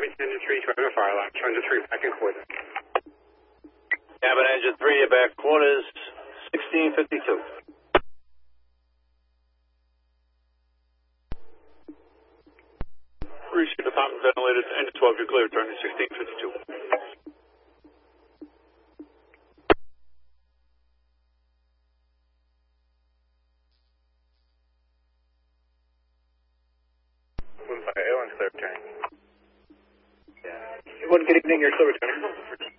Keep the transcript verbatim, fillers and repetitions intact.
Cabin engine three, driving a fire line. Engine three, back in quarters. Cabin engine three, back quarters, sixteen fifty-two. Receive department ventilated, engine twelve, you're clear, turning sixteen fifty-two. Airline's clear, turning. One, good evening, you're clear, returning.